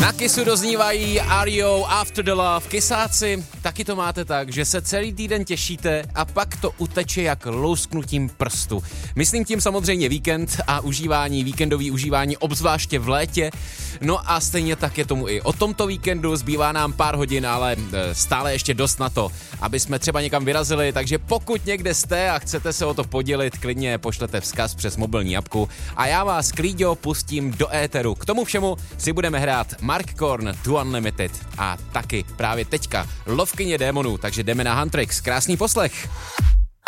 Na Kissu doznívají R.E.O. After the Love. Kysáci, taky to máte tak, že se celý týden těšíte a pak to uteče jak lousknutím prstu. Myslím tím samozřejmě víkend a víkendový užívání, obzvláště v létě. No a stejně tak je tomu i o tomto víkendu, zbývá nám pár hodin, ale stále ještě dost na to, aby jsme třeba někam vyrazili, takže pokud někde jste a chcete se o to podělit, klidně pošlete vzkaz přes mobilní apku a já vás, Klíďo, pustím do éteru. K tomu všemu si budeme hrát Mark Korn, To Unlimited a taky právě teďka Lovkyně démonů, takže jdeme na Huntrix. Krásný poslech.